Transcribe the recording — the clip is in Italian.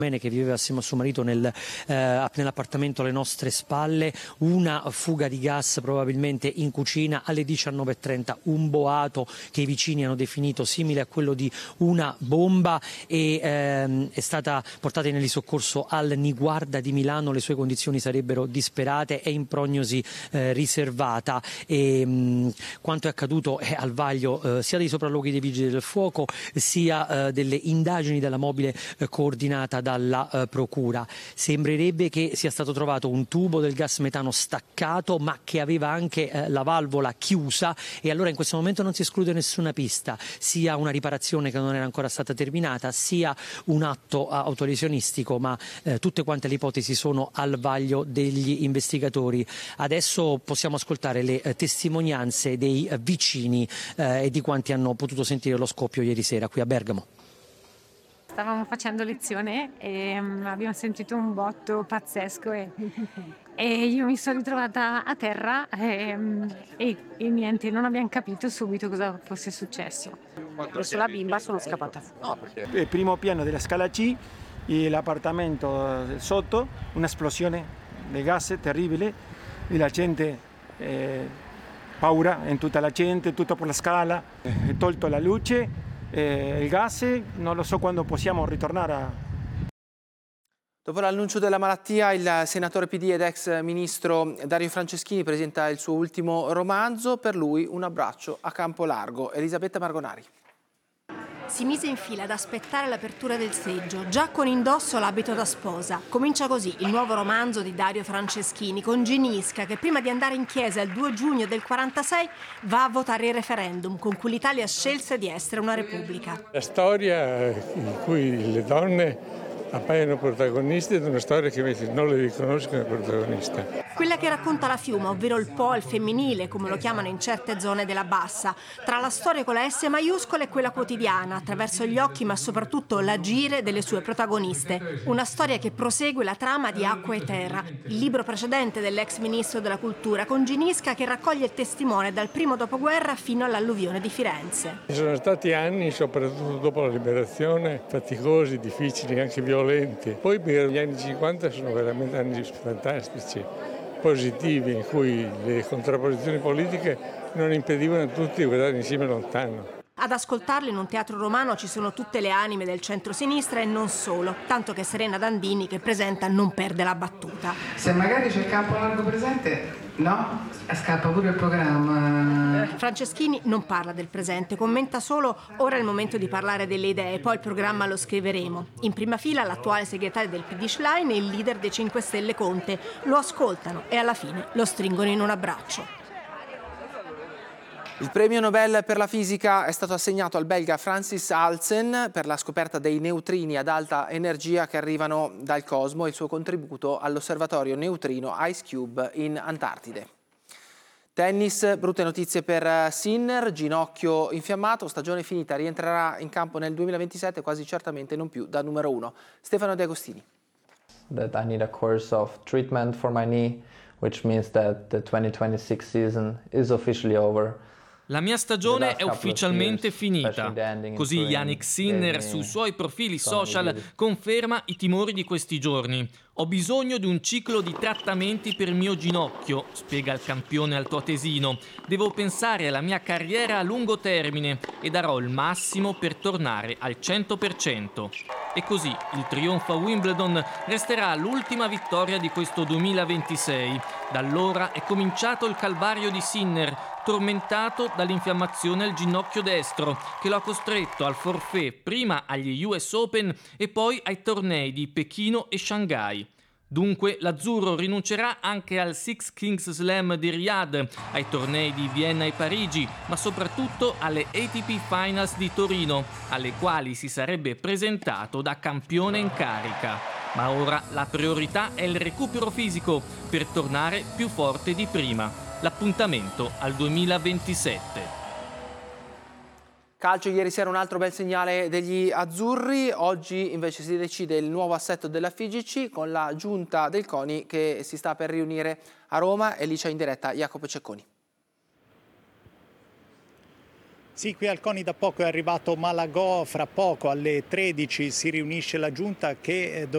che viveva assieme a suo marito nell'appartamento alle nostre spalle, una fuga di gas probabilmente in cucina alle 19:30, un boato che i vicini hanno definito simile a quello di una bomba e è stata portata in soccorso al Niguarda di Milano. Le sue condizioni sarebbero disperate, è in prognosi riservata e quanto è accaduto è al vaglio sia dei sopralluoghi dei vigili del fuoco sia delle indagini della mobile coordinata dalla procura. Sembrerebbe che sia stato trovato un tubo del gas metano staccato ma che aveva anche la valvola chiusa e allora in questo momento non si esclude nessuna pista, sia una riparazione che non era ancora stata terminata, sia un atto autolesionistico, ma tutte quante le ipotesi sono al vaglio degli investigatori. Adesso possiamo ascoltare le testimonianze dei vicini e di quanti hanno potuto sentire lo scoppio ieri sera qui a Bergamo. Stavamo facendo lezione e abbiamo sentito un botto pazzesco e io mi sono ritrovata a terra e niente, non abbiamo capito subito cosa fosse successo. Ho preso la bimba, sono scappata. Il primo piano della scala C e l'appartamento sotto, un'esplosione di gas terribile e la gente, paura in tutta la gente, tutto per la scala, è tolto la luce. Il gas, non lo so quando possiamo ritornare a... Dopo l'annuncio della malattia, il senatore PD ed ex ministro Dario Franceschini presenta il suo ultimo romanzo, per lui Un abbraccio a campo largo. Elisabetta Margonari. Si mise in fila ad aspettare l'apertura del seggio, già con indosso l'abito da sposa. Comincia così il nuovo romanzo di Dario Franceschini con Ginisca, che prima di andare in chiesa il 2 giugno del 46 va a votare il referendum con cui l'Italia scelse di essere una repubblica. La storia in cui le donne appaiono protagoniste di una storia che invece non le riconoscono protagonista. Quella che racconta la Fiuma, ovvero il Po al femminile, come lo chiamano in certe zone della Bassa, tra la storia con la S maiuscola e quella quotidiana, attraverso gli occhi ma soprattutto l'agire delle sue protagoniste. Una storia che prosegue la trama di Acqua e Terra, il libro precedente dell'ex ministro della Cultura, con Ginisca che raccoglie il testimone dal primo dopoguerra fino all'alluvione di Firenze. Ci sono stati anni, soprattutto dopo la liberazione, faticosi, difficili, anche violenti. Poi per gli anni 50 sono veramente anni fantastici, positivi, in cui le contrapposizioni politiche non impedivano a tutti di guardare insieme lontano. Ad ascoltarlo in un teatro romano ci sono tutte le anime del centro-sinistra e non solo, tanto che Serena Dandini, che presenta, non perde la battuta. Se magari c'è il campo largo presente, no? Scappa pure il programma. Franceschini non parla del presente, commenta solo: ora è il momento di parlare delle idee, poi il programma lo scriveremo. In prima fila l'attuale segretario del PD Schlein e il leader dei 5 Stelle Conte. Lo ascoltano e alla fine lo stringono in un abbraccio. Il premio Nobel per la fisica è stato assegnato al belga Francis Halsen per la scoperta dei neutrini ad alta energia che arrivano dal cosmo e il suo contributo all'osservatorio neutrino IceCube in Antartide. Tennis, brutte notizie per Sinner, ginocchio infiammato, stagione finita, rientrerà in campo nel 2027, quasi certamente non più da numero 1. Stefano De Agostini. That I need a course of treatment for my knee, which means that the 2026 season is officially over. La mia stagione è ufficialmente finita, così Yannick Sinner sui suoi profili social conferma i timori di questi giorni. Ho bisogno di un ciclo di trattamenti per il mio ginocchio, spiega il campione altoatesino. Devo pensare alla mia carriera a lungo termine e darò il massimo per tornare al 100%. E così il trionfo a Wimbledon resterà l'ultima vittoria di questo 2026. Da allora è cominciato il calvario di Sinner, tormentato dall'infiammazione al ginocchio destro, che lo ha costretto al forfait prima agli US Open e poi ai tornei di Pechino e Shanghai. Dunque l'azzurro rinuncerà anche al Six Kings Slam di Riyadh, ai tornei di Vienna e Parigi, ma soprattutto alle ATP Finals di Torino, alle quali si sarebbe presentato da campione in carica. Ma ora la priorità è il recupero fisico per tornare più forte di prima. L'appuntamento al 2027. Calcio, ieri sera un altro bel segnale degli azzurri, oggi invece si decide il nuovo assetto della FIGC con la giunta del CONI che si sta per riunire a Roma e lì c'è in diretta Jacopo Cecconi. Sì, qui al CONI da poco è arrivato Malagò, fra poco alle 13 si riunisce la giunta che